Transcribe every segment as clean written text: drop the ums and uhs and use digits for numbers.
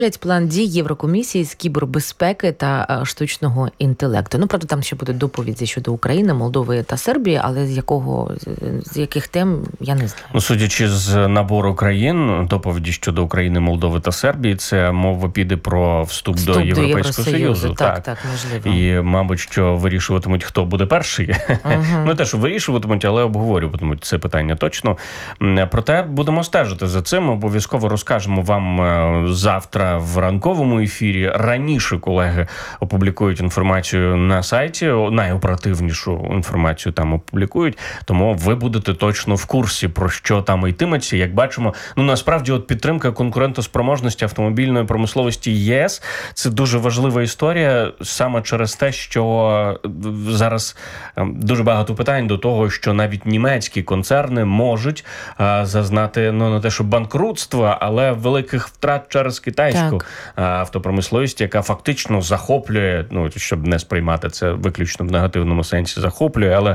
План дій Єврокомісії з кібербезпеки та штучного інтелекту. Ну, правда, там ще будуть доповіді щодо України, Молдови та Сербії, але з яких тем, я не знаю. Ну, судячи з набору країн, доповіді щодо України, Молдови та Сербії, це мова піде про вступ до Європейського Союзу. Так, можливо. І, мабуть, що вирішуватимуть, хто буде перший. Не те, що вирішуватимуть, але обговорюватимуть це питання точно. Проте будемо стежити за цим. Обов'язково розкажемо вам завтра в ранковому ефірі. Раніше колеги опублікують інформацію на сайті, найоперативнішу інформацію там опублікують, тому ви будете точно в курсі, про що там йтиметься. Як бачимо, насправді підтримка конкурентоспроможності автомобільної промисловості ЄС – це дуже важлива історія, саме через те, що зараз дуже багато питань до того, що навіть німецькі концерни можуть зазнати, не те, що банкрутства, але великих втрат через китайську автопромисловість, яка фактично захоплює, щоб не сприймати це виключно в негативному сенсі, захоплює, але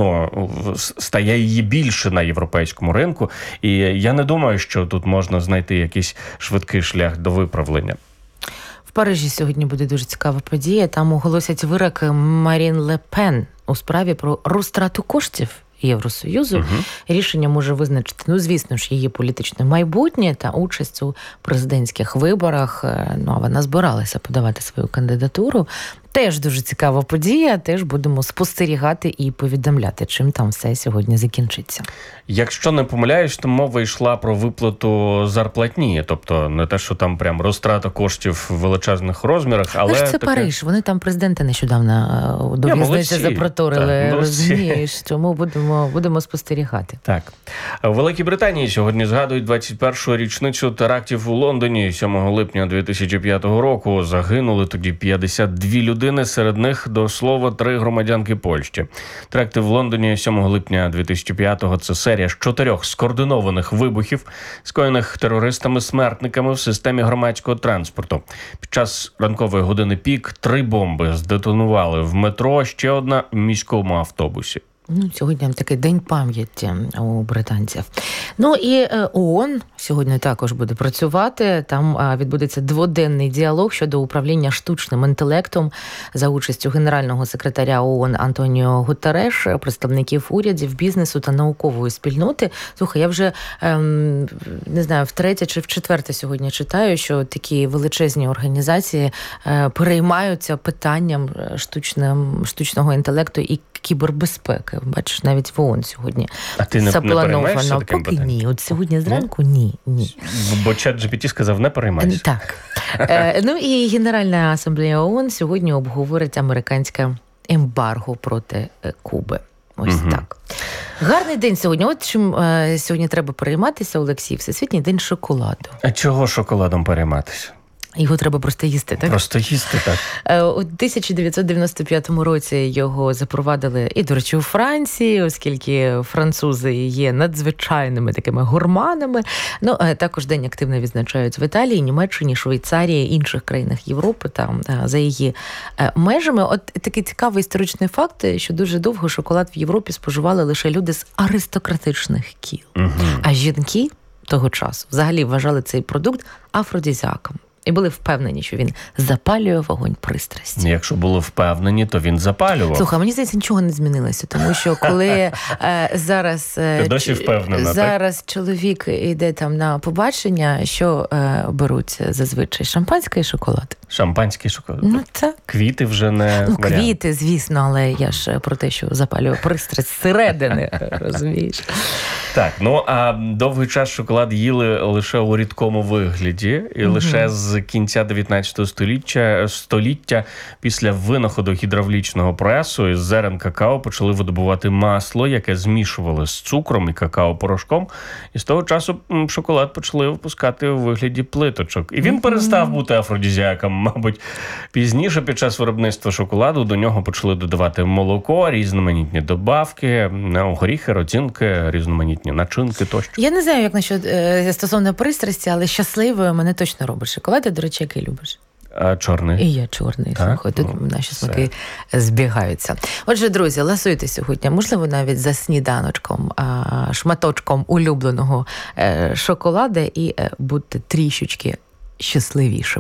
стає її більше на європейському ринку. І я не думаю, що тут можна знайти якийсь швидкий шлях до виправлення. В Парижі сьогодні буде дуже цікава подія. Там оголосять вирок Марін Ле Пен у справі про розтрату коштів Євросоюзу. Рішення може визначити, звісно ж, її політичне майбутнє та участь у президентських виборах. А вона збиралася подавати свою кандидатуру. Теж дуже цікава подія, теж будемо спостерігати і повідомляти, чим там все сьогодні закінчиться. Якщо не помиляюсь, то мова йшла про виплату зарплатні, тобто не те, що там прям розтрата коштів в величезних розмірах, але... Це Париж, вони там президента нещодавно до в'язниці запроторили, розумієш, тому будемо спостерігати. Так. У Великій Британії сьогодні згадують 21-шу річницю терактів у Лондоні 7 липня 2005 року. Загинули тоді 52 людини, серед них, до слова, 3 громадянки Польщі. Теракти в Лондоні 7 липня 2005-го – це серія з 4 скоординованих вибухів, скоєних терористами-смертниками в системі громадського транспорту. Під час ранкової години пік 3 бомби здетонували в метро, ще одна в міському автобусі. Сьогодні такий день пам'яті у британців. І ООН сьогодні також буде працювати. Там відбудеться дводенний діалог щодо управління штучним інтелектом за участю генерального секретаря ООН Антоніо Гутереш, представників урядів, бізнесу та наукової спільноти. Слухай, я вже, не знаю, втретє чи вчетверте сьогодні читаю, що такі величезні організації переймаються питанням штучного інтелекту і кібербезпеки. Бачиш, навіть в ООН сьогодні заплановано. Поки ні. От сьогодні зранку ні. Бо ChatGPT сказав, не переймайся. Так. І Генеральна асамблея ООН сьогодні обговорить американське ембарго проти Куби. Ось так. Гарний день сьогодні. От чим сьогодні треба перейматися, Олексій, Всесвітній день шоколаду. А чого шоколадом перейматися? Його треба просто їсти, так? Просто їсти, так. У 1995 році його запровадили і, до речі, у Франції, оскільки французи є надзвичайними такими гурманами. Також день активно відзначають в Італії, Німеччині, Швейцарії, інших країнах Європи та за її межами. От такий цікавий історичний факт, що дуже довго шоколад в Європі споживали лише люди з аристократичних кіл. А жінки того часу взагалі вважали цей продукт афродизіаком. І були впевнені, що він запалює вогонь пристрасті. Якщо були впевнені, то він запалював. Слухай, мені здається, нічого не змінилося, тому що коли зараз чоловік йде там на побачення, що беруть зазвичай? Шампанське і шоколад. Шампанський шоколад? Так. Квіти вже не варіант. Квіти, звісно, але я ж про те, що запалює пристрасть зсередини, розумієш? Так, а довгий час шоколад їли лише у рідкому вигляді, і лише з кінця 19 століття після винаходу гідравлічного пресу із зерен какао почали видобувати масло, яке змішували з цукром і какао-порошком. І з того часу шоколад почали випускати у вигляді плиточок. І він перестав бути афродизіаком, мабуть. Пізніше, під час виробництва шоколаду, до нього почали додавати молоко, різноманітні добавки, горіхи, родзинки, різноманітні начинки тощо. Я не знаю, як насчет стосовно пристрасті, але щасливою мене точно робить шоколад. До речі, який любиш? Чорний. І я чорний. Слухай, тут наші смаки збігаються. Отже, друзі, ласуйте сьогодні, можливо, навіть за сніданочком, шматочком улюбленого шоколада і будьте трішечки щасливішими.